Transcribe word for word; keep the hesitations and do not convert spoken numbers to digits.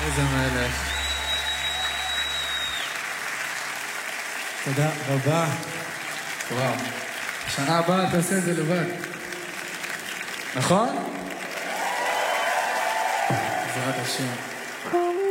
איזה מלך. תודה רבה. וואו. שנה הבאה תעשה את זה לבד. נכון? בעזרת השם.